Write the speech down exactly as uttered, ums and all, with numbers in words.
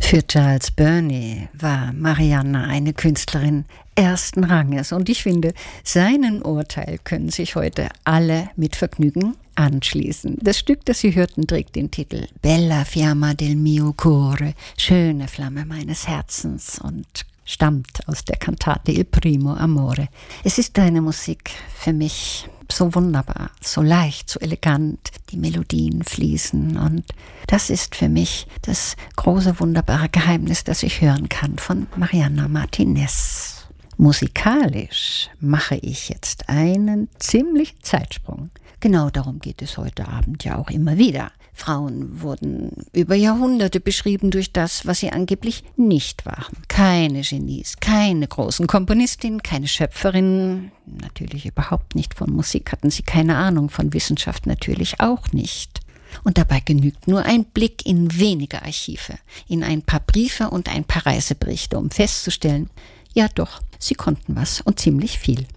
Für Giles Burney war Marianna eine Künstlerin ersten Ranges und ich finde, seinem Urteil können sich heute alle mit Vergnügen anschließen. Das Stück, das Sie hörten, trägt den Titel Bella Fiamma del mio cuore, schöne Flamme meines Herzens, und stammt aus der Kantate Il primo amore. Es ist eine Musik für mich so wunderbar, so leicht, so elegant, die Melodien fließen, und das ist für mich das große, wunderbare Geheimnis, das ich hören kann von Marianna Martinez. Musikalisch mache ich jetzt einen ziemlichen Zeitsprung. Genau darum geht es heute Abend ja auch immer wieder. Frauen wurden über Jahrhunderte beschrieben durch das, was sie angeblich nicht waren. Keine Genies, keine großen Komponistinnen, keine Schöpferinnen, natürlich überhaupt nicht von Musik, hatten sie keine Ahnung, von Wissenschaft natürlich auch nicht. Und dabei genügt nur ein Blick in wenige Archive, in ein paar Briefe und ein paar Reiseberichte, um festzustellen, ja doch, sie konnten was und ziemlich viel.